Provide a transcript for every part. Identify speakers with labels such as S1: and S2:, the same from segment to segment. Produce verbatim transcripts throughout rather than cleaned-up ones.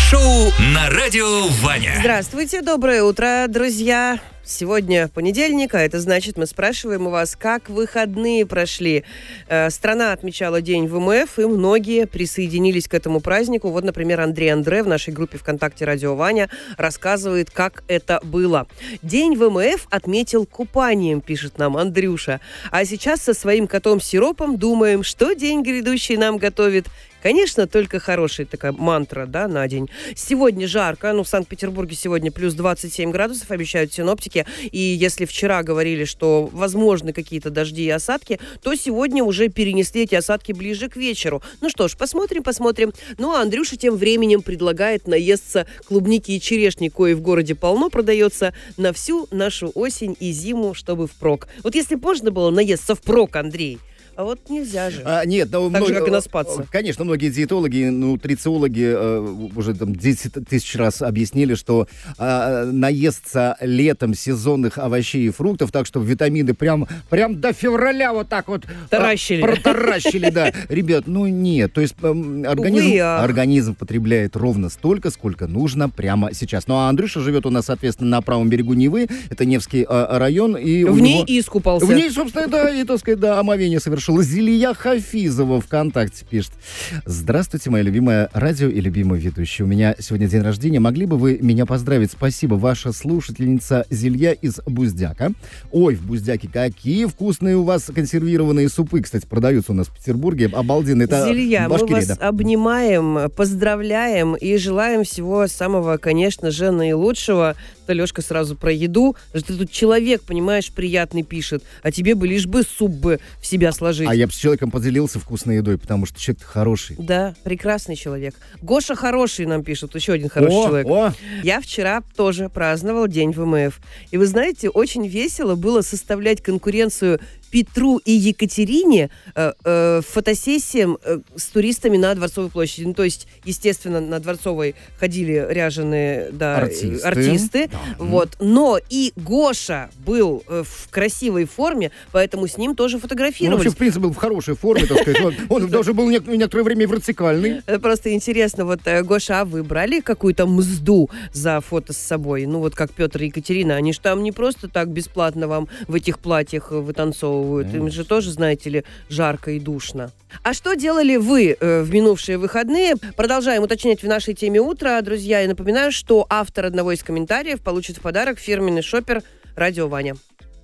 S1: Шоу на радио Ваня.
S2: Здравствуйте, доброе утро, друзья. Сегодня понедельник, а это значит, мы спрашиваем у вас, как выходные прошли. Э, страна отмечала День ВМФ, и многие присоединились к этому празднику. Вот, например, Андрей Андре в нашей группе ВКонтакте «Радио Ваня» рассказывает, как это было. День ВМФ отметил купанием, пишет нам Андрюша. А сейчас со своим котом-сиропом думаем, что день грядущий нам готовит. Конечно, только хорошая такая мантра, да, на день. Сегодня жарко, ну, в Санкт-Петербурге сегодня плюс двадцать семь градусов, обещают синоптики. И если вчера говорили, что возможны какие-то дожди и осадки, то сегодня уже перенесли эти осадки ближе к вечеру. Ну что ж, посмотрим, посмотрим. Ну, а Андрюша тем временем предлагает наесться клубники и черешни, кое в городе полно продается, на всю нашу осень и зиму, чтобы впрок. Вот если бы можно было наесться впрок, Андрей, а вот нельзя же.
S3: А, нет, но
S2: так
S3: много,
S2: же, как и наспаться.
S3: Конечно, многие диетологи, нутрициологи э, уже там десять тысяч раз объяснили, что э, наесться летом сезонных овощей и фруктов, так что витамины прям, прям до февраля вот так вот
S2: Таращили.
S3: Э, протаращили, да. Ребят, ну нет, то есть э, организм,
S2: Увы, ах.
S3: организм потребляет ровно столько, сколько нужно прямо сейчас. Ну а Андрюша живет у нас, соответственно, на правом берегу Невы, это Невский э, район. И
S2: в ней и искупался.
S3: В ней, собственно, да, и, так сказать, да, омовение совершил. Зилия Хафизова ВКонтакте пишет: здравствуйте, моя любимая радио и любимый ведущий. У меня сегодня день рождения. Могли бы вы меня поздравить? Спасибо, ваша слушательница Зилья из Буздяка. Ой, в Буздяке какие вкусные у вас консервированные супы, кстати, продаются у нас в Петербурге. Обалденно. Это
S2: Зилья, мы вас
S3: да.
S2: обнимаем, поздравляем и желаем всего самого, конечно же, наилучшего. То Лешка сразу про еду. Ты тут человек, понимаешь, приятный пишет, а тебе бы лишь бы суп бы в себя сложить.
S3: А я бы с человеком поделился вкусной едой, потому что человек хороший.
S2: Да, прекрасный человек. Гоша хороший нам пишет, еще один хороший
S3: о,
S2: человек.
S3: О.
S2: Я вчера тоже праздновал День ВМФ. И вы знаете, очень весело было составлять конкуренцию Петру и Екатерине э, э, фотосессиям э, с туристами на Дворцовой площади. Ну, то есть, естественно, на Дворцовой ходили ряженые, да,
S3: артисты.
S2: артисты
S3: Да.
S2: вот. Но и Гоша был э, в красивой форме, поэтому с ним тоже
S3: Ну,
S2: фотографировались.
S3: вообще, в принципе, был в хорошей форме, так сказать. Он, он даже был нек- некоторое время вертикальный.
S2: Просто интересно, вот, э, Гоша, а вы брали какую-то мзду за фото с собой? Ну, вот как Петр и Екатерина, они же там не просто так бесплатно вам в этих платьях вытанцовывают. Им же тоже, знаете ли, жарко и душно. А что делали вы э, в минувшие выходные? Продолжаем уточнять в нашей теме утра. Друзья, я напоминаю, что автор одного из комментариев получит в подарок фирменный шопер «Радио Ваня».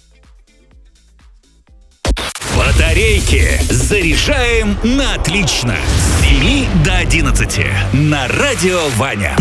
S1: Батарейки заряжаем на отлично. С семи до одиннадцати на радио Ваня.